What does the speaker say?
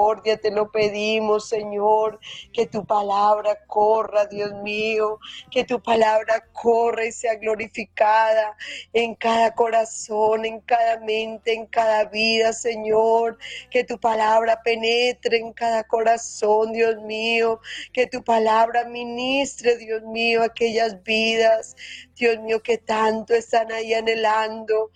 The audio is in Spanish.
misericordia te lo pedimos, Señor, que tu palabra corra, Dios mío, que tu palabra corra y sea glorificada en cada corazón, en cada mente, en cada vida, Señor, que tu palabra penetre en cada corazón, Dios mío, que tu palabra ministre, Dios mío, aquellas vidas, Dios mío, que tanto están ahí anhelando